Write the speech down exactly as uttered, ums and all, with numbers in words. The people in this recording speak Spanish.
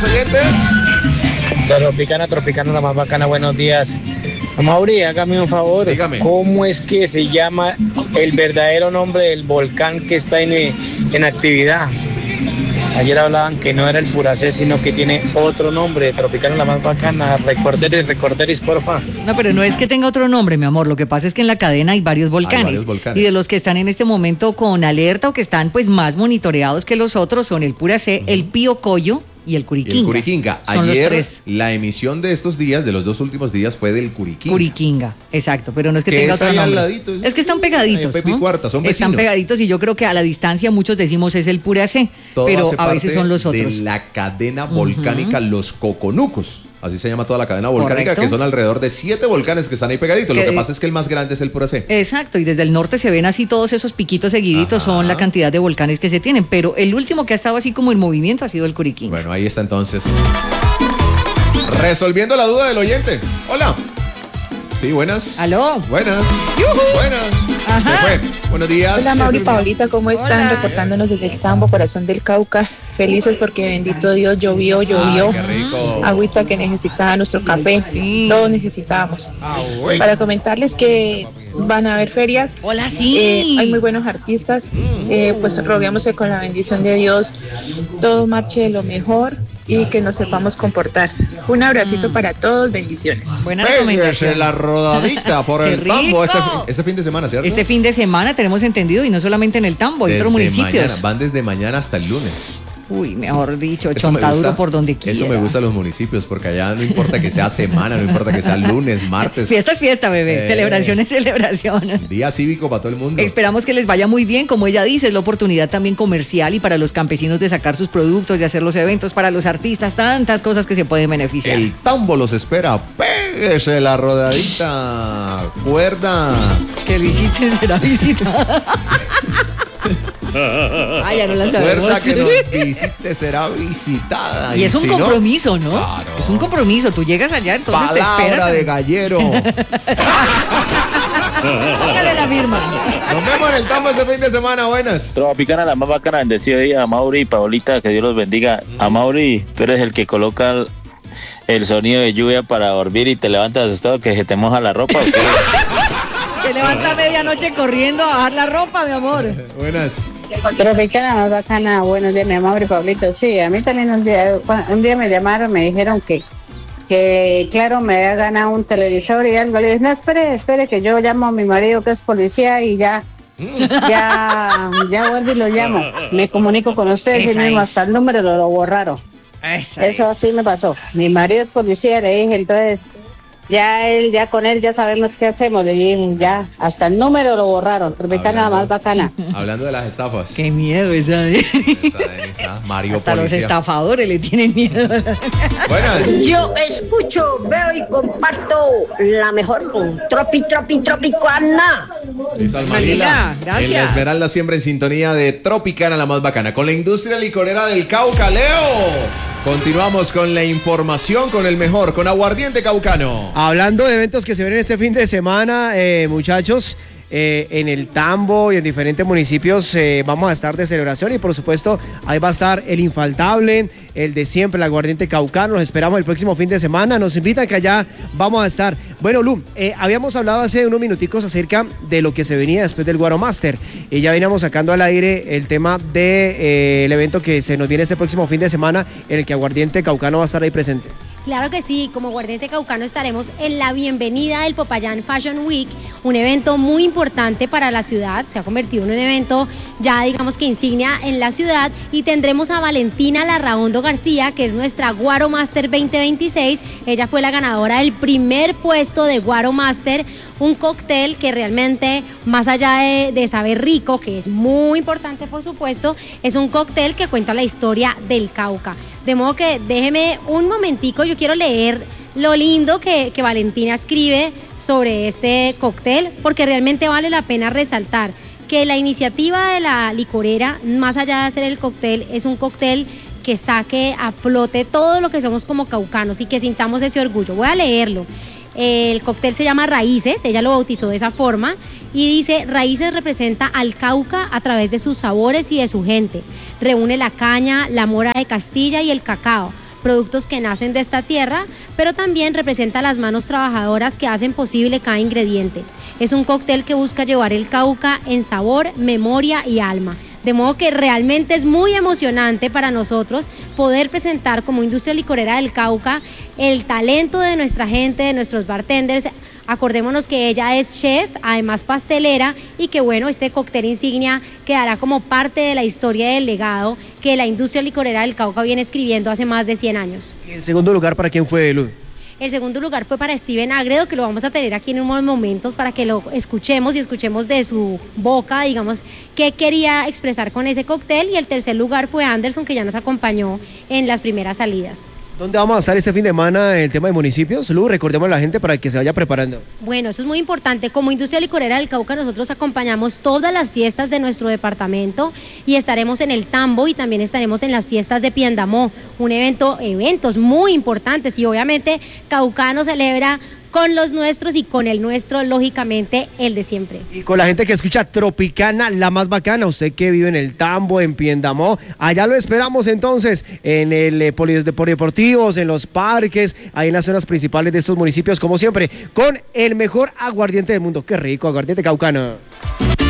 los oyentes. Tropicana, Tropicana, la más bacana, buenos días. Mauri, hágame un favor. Dígame. ¿Cómo es que se llama el verdadero nombre del volcán que está en, en actividad? Ayer hablaban que no era el Puracé, sino que tiene otro nombre. Tropicana, la más bacana. Recorderis, recorderis, porfa. No, pero no es que tenga otro nombre, mi amor. Lo que pasa es que en la cadena hay varios volcanes. Hay varios volcanes. Y de los que están en este momento con alerta o que están pues más monitoreados que los otros son el Puracé, uh-huh. el Piocoyo y el Curiquinga. El Curiquinga. Son Ayer los tres. La emisión de estos días, de los dos últimos días, fue del Curiquinga. Curiquinga, exacto, pero no es que, que tenga es otro nombre. Ladito, es que están pegaditos, Pepe ¿no? y Cuarta, son vecinos. Están pegaditos y yo creo que a la distancia muchos decimos es el Puracé, Todo pero hace a veces parte son los otros. de la cadena volcánica uh-huh. Los Coconucos. Así se llama toda la cadena volcánica, Correcto. Que son alrededor de siete volcanes que están ahí pegaditos. Lo que pasa es que el más grande es el Puracé. Exacto, y desde el norte se ven así todos esos piquitos seguiditos, Ajá. son la cantidad de volcanes que se tienen, pero el último que ha estado así como en movimiento ha sido el Curiquinga. Bueno, ahí está entonces. Resolviendo la duda del oyente. Hola. Sí, buenas. Aló. Buenas. ¡Yujú! Buenas. Ajá. Se fue. Buenos días. Hola, Mauri y Paulita, ¿cómo están? Hola. Reportándonos desde el Tambo, corazón del Cauca. Felices porque bendito Dios llovió, llovió. Ay, qué rico. Agüita que necesitaba nuestro café. Sí. Todos necesitábamos. Ah, bueno. Para comentarles que van a haber ferias. Hola, sí. Eh, hay muy buenos artistas. Eh, pues roguemos que con la bendición de Dios todo marche de lo mejor y que nos sepamos comportar. Un abracito mm. para todos, bendiciones. Buena recomendación. La rodadita por el Tambo este, este fin de semana, ¿cierto? Este fin de semana tenemos entendido y no solamente en el Tambo, hay otros municipios. Mañana, van desde mañana hasta el lunes. Uy, mejor dicho, chontaduro por donde quiera. Eso me gusta a los municipios, porque allá no importa que sea semana, no importa que sea lunes, martes. Fiesta es fiesta, bebé. Eh, celebración es celebración. Día cívico para todo el mundo. Esperamos que les vaya muy bien. Como ella dice, es la oportunidad también comercial y para los campesinos de sacar sus productos, de hacer los eventos, para los artistas, tantas cosas que se pueden beneficiar. El Tambo los espera. Pégese la rodadita. Cuerda. Que visite será visita. Ah, ya no la sabemos. Recuerda que nos visite, será visitada. Y, y es un si compromiso, ¿no? ¿no? Claro. Es un compromiso. Tú llegas allá, entonces Palabra te esperan. de gallero. Póngale la firma. Nos vemos en el Tambo este fin de semana. Buenas. Tropicana, la más bacana. Bendecido día a Mauri y Paulita. Que Dios los bendiga. A Mauri, tú eres el que coloca el, el sonido de lluvia para dormir y te levantas asustado que se te moja la ropa. ¿O qué? Se levanta a medianoche corriendo a bajar la ropa, mi amor. Buenas. Tropicana más bacana, buenos días, mi amor y Pablito. Sí, a mí también un día, un día me llamaron, me dijeron que, que claro, me había ganado un televisor y algo. Le dije, no, espere, espere, que yo llamo a mi marido que es policía y ya, ya, ya vuelvo y lo llamo. Me comunico con ustedes y mismo hasta el número lo, lo borraron. Esa Eso es. Sí me pasó. Mi marido es policía, le dije, entonces... Ya él, ya con él ya sabemos qué hacemos, le dije, ya, hasta el número lo borraron, Tropicana la más bacana. Hablando de las estafas. Qué miedo esa de... Esa, esa Mario hasta Policía. Los estafadores le tienen miedo. Buenas. Yo escucho, veo y comparto la mejor Tropi, Tropi, Tropicana. Malila, gracias. En la Esmeralda siempre en sintonía de Tropicana la más bacana, con la industria licorera del Cauca, Leo. Continuamos con la información, con el mejor, con Aguardiente Caucano. Hablando de eventos que se ven este fin de semana, eh, muchachos, eh, en el Tambo y en diferentes municipios eh, vamos a estar de celebración y por supuesto ahí va a estar el infaltable, el de siempre, el Aguardiente Caucano. Nos esperamos el próximo fin de semana, nos invitan que allá vamos a estar. Bueno, Lu, eh, habíamos hablado hace unos minuticos acerca de lo que se venía después del Guaro Master y ya veníamos sacando al aire el tema del de, eh, evento que se nos viene este próximo fin de semana en el que Aguardiente Caucano va a estar ahí presente. Claro que sí, como Aguardiente Caucano estaremos en la bienvenida del Popayán Fashion Week, un evento muy importante para la ciudad, se ha convertido en un evento ya digamos que insignia en la ciudad y tendremos a Valentina Larraondo García, que es nuestra Guaro Master veinte veintiséis, ella fue la ganadora del primer puesto de Guaro Master, un cóctel que realmente, más allá de, de saber rico, que es muy importante por supuesto, es un cóctel que cuenta la historia del Cauca. De modo que déjeme un momentico, yo quiero leer lo lindo que, que Valentina escribe sobre este cóctel, porque realmente vale la pena resaltar que la iniciativa de la licorera, más allá de hacer el cóctel, es un cóctel que saque a flote todo lo que somos como caucanos y que sintamos ese orgullo. Voy a leerlo. El cóctel se llama Raíces, ella lo bautizó de esa forma y dice: Raíces representa al Cauca a través de sus sabores y de su gente. Reúne la caña, la mora de Castilla y el cacao productos que nacen de esta tierra, pero también representa las manos trabajadoras que hacen posible cada ingrediente. Es un cóctel que busca llevar el Cauca en sabor, memoria y alma. De modo que realmente es muy emocionante para nosotros poder presentar como Industria Licorera del Cauca el talento de nuestra gente, de nuestros bartenders. Acordémonos que ella es chef, además pastelera, y que bueno, este cóctel insignia quedará como parte de la historia del legado que la Industria Licorera del Cauca viene escribiendo hace más de cien años. ¿Y el segundo lugar para quién fue, Lu? El segundo lugar fue para Steven Agredo, que lo vamos a tener aquí en unos momentos para que lo escuchemos y escuchemos de su boca, digamos, qué quería expresar con ese cóctel. Y el tercer lugar fue Anderson, que ya nos acompañó en las primeras salidas. ¿Dónde vamos a estar este fin de semana en el tema de municipios? Lu, recordemos a la gente para que se vaya preparando. Bueno, eso es muy importante. Como Industria Licorera del Cauca, nosotros acompañamos todas las fiestas de nuestro departamento y estaremos en el Tambo y también estaremos en las fiestas de Piendamó, un evento, eventos muy importantes, y obviamente Caucano celebra con los nuestros y con el nuestro, lógicamente, el de siempre. Y con la gente que escucha Tropicana, la más bacana, usted que vive en el Tambo, en Piendamó, allá lo esperamos entonces, en el eh, polideportivos, en los parques, ahí en las zonas principales de estos municipios, como siempre, con el mejor aguardiente del mundo. Qué rico, aguardiente caucano.